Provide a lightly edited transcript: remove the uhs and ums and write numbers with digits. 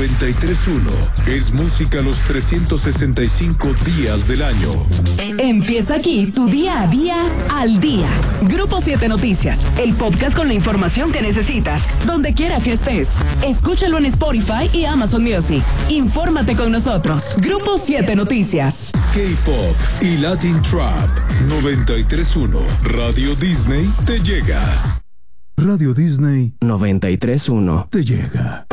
93.1 es música los 365 días del año. Empieza aquí tu día a día al día. Grupo 7 Noticias, el podcast con la información que necesitas, donde quiera que estés. Escúchalo en Spotify y Amazon Music. Infórmate con nosotros. Grupo 7 Noticias. K-Pop y Latin Trap. 93.1 Radio Disney te llega. Radio Disney 93.1 te llega.